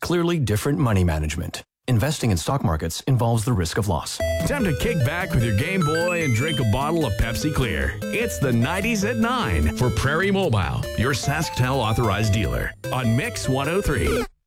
clearly different money management. Investing in stock markets involves the risk of loss. Time to kick back with your Game Boy and drink a bottle of Pepsi Clear. It's the 90s at 9 for Prairie Mobile, your SaskTel authorized dealer on Mix 103.